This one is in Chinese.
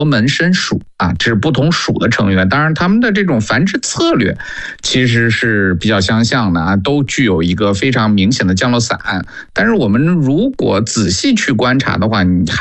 门参属啊，这是不同属的成员。当然，它们的这种繁殖策略其实是比较相像的啊，都具有一个非常明显的降落伞。但是我们如果仔细去观察的话，你